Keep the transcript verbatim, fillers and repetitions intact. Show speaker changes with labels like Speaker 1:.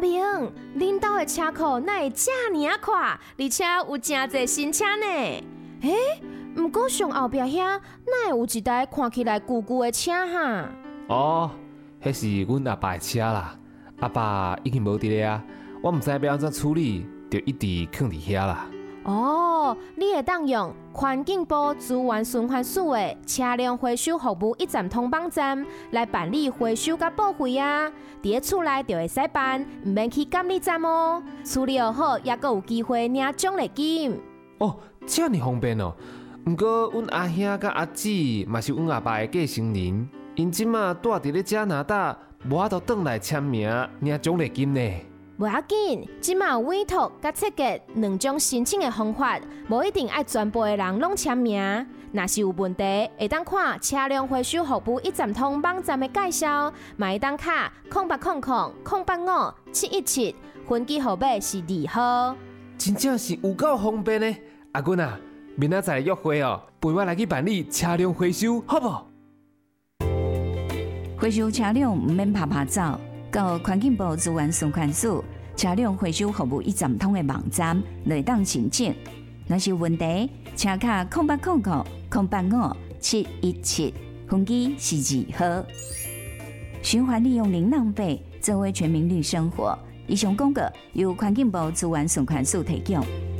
Speaker 1: 明，恁兜的车库哪会遮尔啊快，而且有真侪新车呢？诶，毋过上后壁遐哪会有一台看起来旧旧的车哈？
Speaker 2: 哦，迄是阮阿爸的车啦，阿爸已经无伫咧啊，我毋知要安怎处理，就一直放伫遐啦。
Speaker 1: 哦，你会当用环境部资源循环署的车辆回收服务一站通网站来办理回收甲报废啊！伫咧厝内就会使办，毋免去监理站哦。处理好，也阁有机会领奖励金。
Speaker 2: 哦，遮尔方便哦！毋过阮阿兄甲阿姊嘛是阮阿爸的继承人，因即马住伫咧加拿大，无法度转来签名领奖励金呢。
Speaker 1: 无要紧，即马有委托甲设计两种申请的方法，无一定爱全部的人拢签名。若是有问题，会当看车辆回收服务一站通网站的介绍，嘛会当卡空八空空空八五七一七，分机号码是二号。
Speaker 2: 真正是有够方便呢！阿君啊，明仔载约会哦，陪我来去办理车辆回收，好不？
Speaker 3: 回收车辆毋免拍拍走。到环境部资源循环署车辆回收服务一站通的网站来当申请。若是有问题，请卡空八空空空八五七一七，分机是二号。循环利用零浪费，作为全民绿生活。以上广告由环境部资源循环署提供。